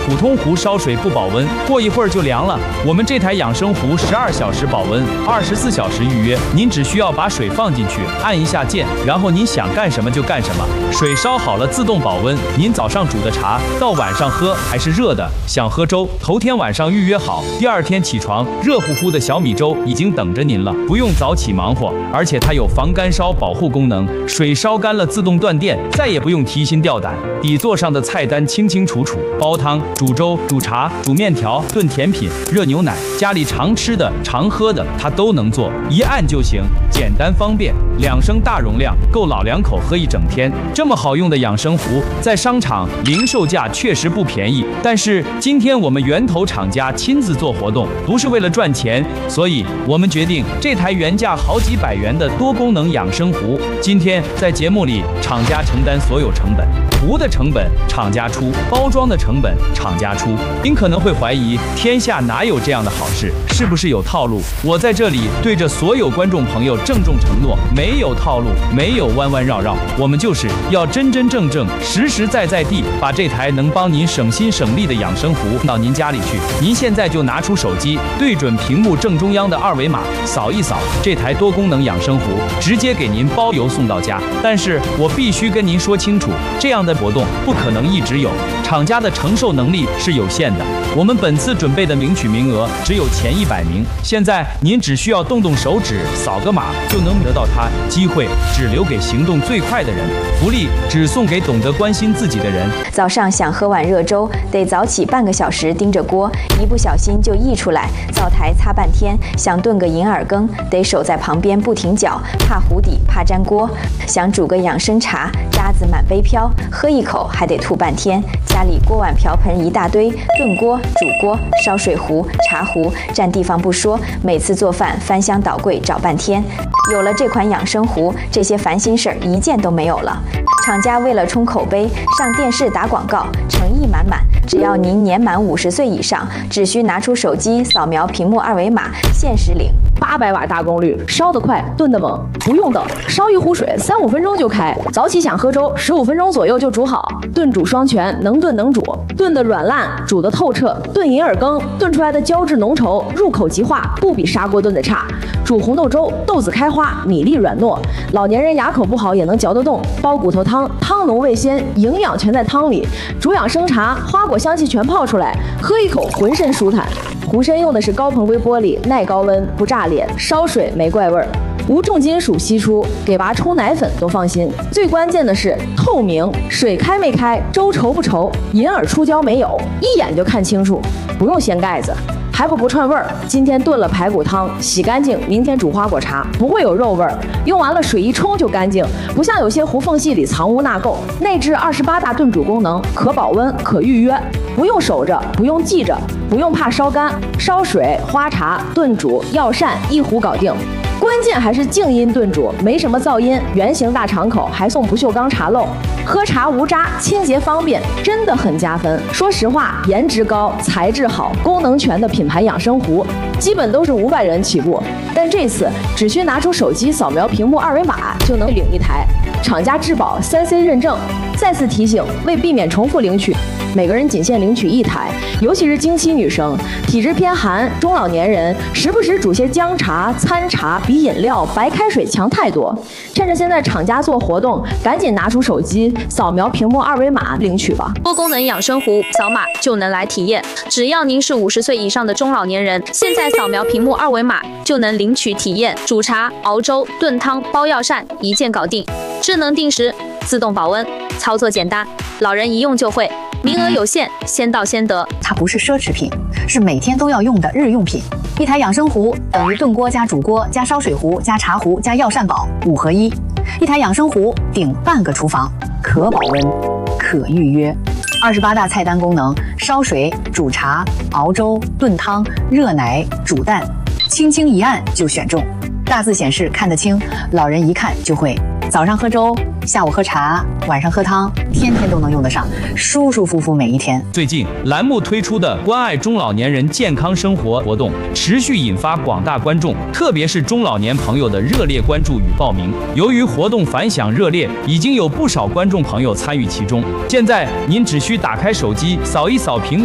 普通壶烧水不保温，过一会儿就凉了。我们这台养生壶12小时保温，24小时预约。您只需要把水放进去，按一下键，然后您想干什么就干什么。水烧好了自动保温，您早上煮的茶到晚上喝还是热的。想喝粥，头天晚上预约好，第二天起床，热乎乎的小米粥已经等着您了，不用早起忙活。而且它有防干烧保护功能，水烧干了自动断电，再也不用提心吊胆。底座上的菜单清清楚楚，煲汤、煮粥、煮茶、煮面条、炖甜品、热牛奶，家里常吃的、常喝的，它都能做，一按就行，简单方便。2升大容量，够老两口喝一整天。这么好用的养生壶，在商场零售价确实不便宜，但是今天我们源头厂家亲自做活动，不是为了赚钱，所以我们决定这台原价好几百元的多功能养生壶，今天在节目里厂家承担所有成本。壶的成本厂家出，包装的成本厂家出。您可能会怀疑，天下哪有这样的好事？是不是有套路？我在这里对着所有观众朋友郑重承诺，没有套路，没有弯弯绕绕，我们就是要真真正正、实实在在地把这台能帮您省心省力的养生壶到您家里去。您现在就拿出手机，对准屏幕正中央的2维码，扫一扫，这台多功能养生壶直接给您包邮送到家。但是我必须跟您说清楚，这样的活动不可能一直有，厂家的承受能力是有限的。我们本次准备的领取名额只有前100名，现在您只需要动动手指，扫个码就能得到它。机会只留给行动最快的人，福利只送给懂得关心自己的人。 早上想喝碗热粥，得早起半个小时盯着锅，一不小心就溢出来，灶台擦半天。想炖个银耳羹，得守在旁边不停搅，怕糊底，怕粘锅。想煮个养生茶，渣子满杯飘，喝一口还得吐半天。家里锅碗瓢盆一大堆，炖锅、煮锅、烧水壶、茶壶，占地方不说，每次做饭翻箱倒柜找半天。有了这款养生壶，这些烦心事儿一件都没有了。厂家为了冲口碑，上电视打广告，诚意满满。只要您年满50岁以上，只需拿出手机扫描屏幕2维码，限时领。 800瓦大功率，烧得快，炖得猛，不用等，烧一壶水3-5分钟就开。早起想喝粥，15分钟左右就煮好。炖煮双全，能炖能煮，炖得软烂，煮得透彻。炖银耳羹，炖出来的胶质浓稠，入口即化，不比砂锅炖的差。煮红豆粥，豆子开花，米粒软糯，老年人牙口不好也能嚼得动。煲骨头汤，汤浓味鲜，营养全在汤里。煮养生茶，花果香气全泡出来，喝一口浑身舒坦。壶身用的是高硼硅玻璃，耐高温，不炸裂，烧水没怪味儿，无重金属析出，给娃冲奶粉都放心。最关键的是透明，水开没开，粥稠不稠，银耳出胶没有，一眼就看清楚，不用掀盖子。还不串味儿，今天炖了排骨汤，洗干净，明天煮花果茶，不会有肉味儿。用完了水一冲就干净，不像有些壶缝隙里藏污纳垢。内置28大炖煮功能，可保温，可预约，不用守着，不用记着，不用怕烧干，烧水、花茶、炖煮、药膳一壶搞定。关键还是静音炖煮，没什么噪音，圆形大敞口，还送不锈钢茶漏，喝茶无渣，清洁方便，真的很加分。说实话，颜值高、材质好、功能全的品牌养生壶，基本都是500元起步，但这次只需拿出手机扫描屏幕2维码就能领一台，厂家质保3C 认证。再次提醒，为避免重复领取，每个人仅限领取1台，尤其是经期女生、体质偏寒、中老年人，时不时煮些姜茶、参茶比饮料、白开水强太多。趁着现在厂家做活动，赶紧拿出手机扫描屏幕2维码领取吧。 多功能养生壶，扫码就能来体验。只要您是50岁以上的中老年人，现在扫描屏幕2维码就能领取体验，煮茶、熬粥、炖汤、煲药膳，一键搞定。智能定时，自动保温，操作简单，老人一用就会。名额有限，先到先得。 它不是奢侈品，是每天都要用的日用品。一台养生壶等于炖锅加煮锅加烧水壶加茶壶加药膳宝5合1。一台养生壶顶半个厨房，可保温，可预约。28大菜单功能：烧水、煮茶、熬粥、炖汤、热奶、煮蛋，轻轻一按就选中。大字显示看得清，老人一看就会。早上喝粥，下午喝茶，晚上喝汤，天天都能用得上，舒舒服服每一天。 最近栏目推出的关爱中老年人健康生活活动，持续引发广大观众，特别是中老年朋友的热烈关注与报名。由于活动反响热烈，已经有不少观众朋友参与其中。现在您只需打开手机，扫一扫屏幕